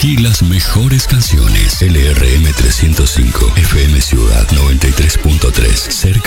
Elegí las mejores canciones. LRM 305, FM Ciudad 93.3, cerca